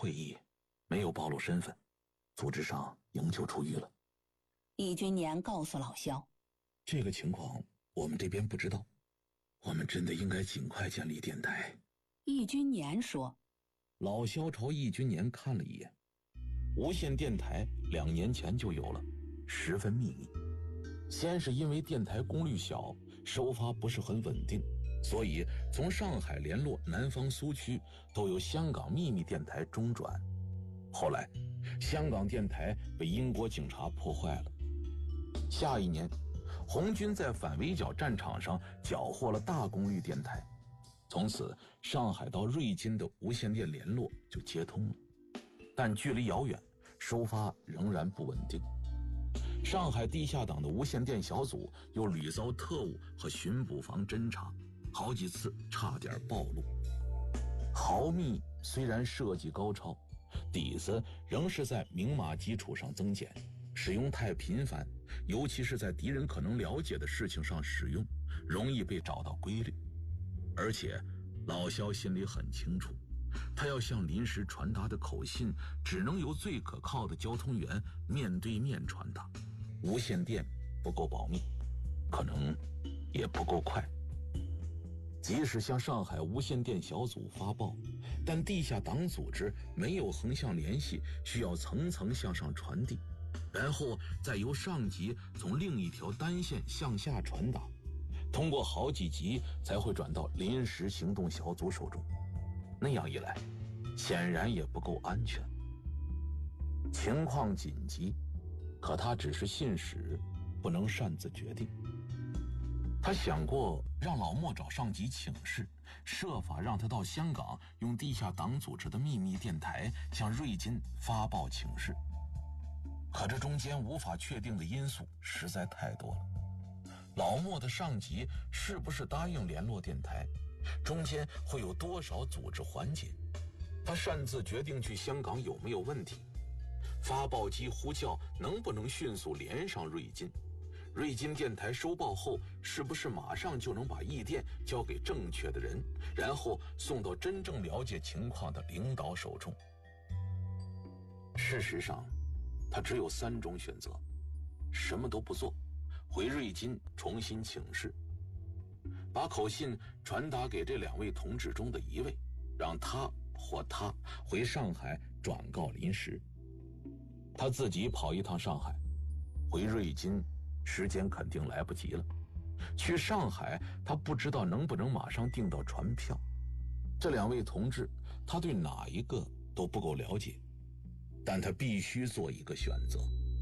会议，没有暴露身份，组织上营救出狱了。 易君年告诉老萧， 这个情况我们这边不知道，我们真的应该尽快建立电台。 易君年说。 老萧朝易君年看了一眼，无线电台2年前就有了，十分秘密。先是因为电台功率小，收发不是很稳定，所以从上海联络南方苏区都由香港秘密电台中转。后来香港电台被英国警察破坏了。下一年，红军在反围剿战场上缴获了大功率电台，从此上海到瑞金的无线电联络就接通了，但距离遥远，收发仍然不稳定。上海地下党的无线电小组又屡遭特务和巡捕房侦查，好几次差点暴露。豪密虽然设计高超，底子仍是在明码基础上增减，使用太频繁，尤其是在敌人可能了解的事情上使用，容易被找到规律。而且老萧心里很清楚，他要向临时传达的口信只能由最可靠的交通员面对面传达，无线电不够保密，可能也不够快。即使向上海无线电小组发报，但地下党组织没有横向联系，需要层层向上传递，然后再由上级从另一条单线向下传达，通过好几级才会转到临时行动小组手中。那样一来，显然也不够安全。情况紧急，可他只是信使，不能擅自决定。他想过让老莫找上级请示，设法让他到香港用地下党组织的秘密电台向瑞金发报请示，可这中间无法确定的因素实在太多了。老莫的上级是不是答应联络电台，中间会有多少组织环节，他擅自决定去香港有没有问题，发报机呼叫能不能迅速连上瑞金，瑞金电台收报后是不是马上就能把驿电交给正确的人，然后送到真正了解情况的领导手中。事实上他只有3种选择：什么都不做，回瑞金重新请示，把口信传达给这2位同志中的一位，让他或他回上海转告临时，他自己跑一趟上海。回瑞金时间肯定来不及了，去上海他不知道能不能马上订到船票。这2位同志他对哪一个都不够了解，但他必须做一个选择。